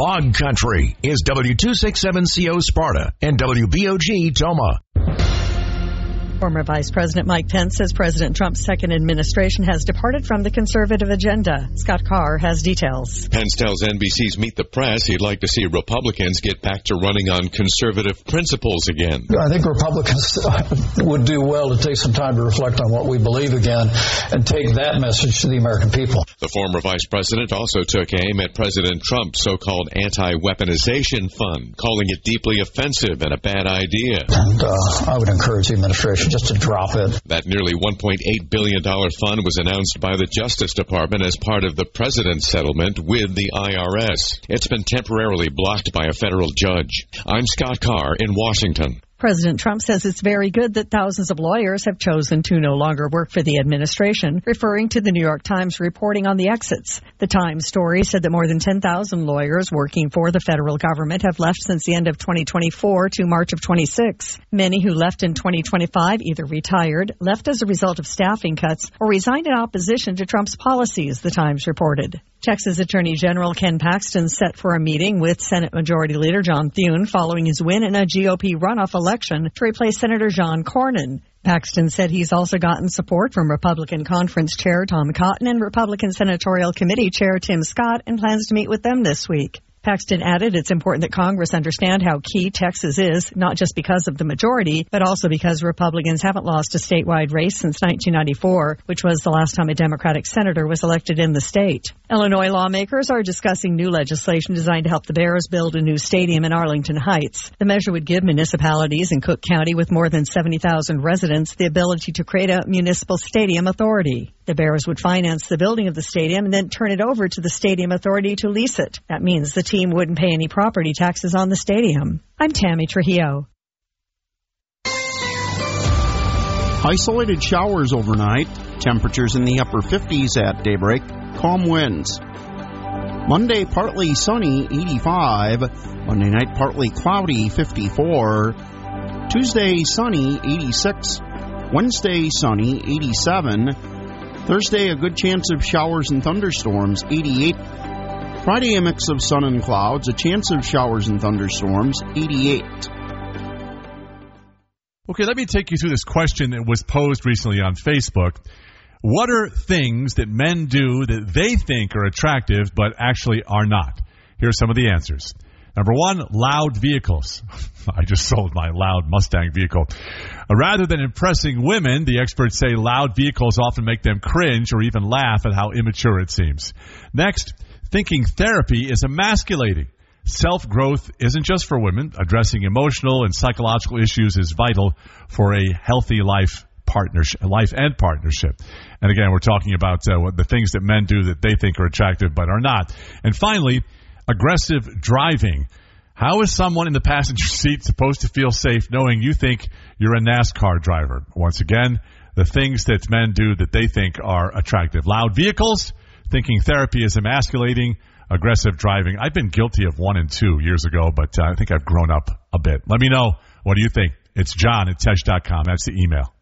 Hog Country is W267CO Sparta and WBOG Toma. Former Vice President Mike Pence says President Trump's second administration has departed from the conservative agenda. Scott Carr has details. Pence tells NBC's Meet the Press he'd like to see Republicans get back to running on conservative principles again. I think Republicans would do well to take some time to reflect on what we believe again and take that message to the American people. The former vice president also took aim at President Trump's so-called anti-weaponization fund, calling it deeply offensive and a bad idea. And I would encourage the administration just to drop it. That nearly $1.8 billion fund was announced by the Justice Department as part of the president's settlement with the IRS. It's been temporarily blocked by a federal judge. I'm Scott Carr in Washington. President Trump says it's very good that thousands of lawyers have chosen to no longer work for the administration, referring to the New York Times reporting on the exits. The Times story said that more than 10,000 lawyers working for the federal government have left since the end of 2024 to March of 26. Many who left in 2025 either retired, left as a result of staffing cuts, or resigned in opposition to Trump's policies, the Times reported. Texas Attorney General Ken Paxton set for a meeting with Senate Majority Leader John Thune following his win in a GOP runoff election to replace Senator John Cornyn. Paxton said he's also gotten support from Republican Conference Chair Tom Cotton and Republican Senatorial Committee Chair Tim Scott and plans to meet with them this week. Paxton added it's important that Congress understand how key Texas is, not just because of the majority, but also because Republicans haven't lost a statewide race since 1994, which was the last time a Democratic senator was elected in the state. Illinois lawmakers are discussing new legislation designed to help the Bears build a new stadium in Arlington Heights. The measure would give municipalities in Cook County with more than 70,000 residents the ability to create a municipal stadium authority. The Bears would finance the building of the stadium and then turn it over to the stadium authority to lease it. That means the team wouldn't pay any property taxes on the stadium. I'm Tammy Trujillo. Isolated showers overnight. Temperatures in the upper 50s at daybreak. Calm winds. Monday, partly sunny, 85. Monday night, partly cloudy, 54. Tuesday, sunny, 86. Wednesday, sunny, 87. Thursday, a good chance of showers and thunderstorms, 88. Friday, a mix of sun and clouds, a chance of showers and thunderstorms, 88. Okay, let me take you through this question that was posed recently on Facebook. What are things that men do that they think are attractive but actually are not? Here are some of the answers. Number one, loud vehicles. I just sold my loud Mustang vehicle. Rather than impressing women, the experts say loud vehicles often make them cringe or even laugh at how immature it seems. Next, thinking therapy is emasculating. Self-growth isn't just for women. Addressing emotional and psychological issues is vital for a healthy life and partnership. And again, we're talking about the things that men do that they think are attractive but are not. And finally, aggressive driving. How is someone in the passenger seat supposed to feel safe knowing you think you're a NASCAR driver? Once again, the things that men do that they think are attractive. Loud vehicles, thinking therapy is emasculating, aggressive driving. I've been guilty of 1 and 2 years ago, but I think I've grown up a bit. Let me know. What do you think? It's John at Tesh.com. That's the email.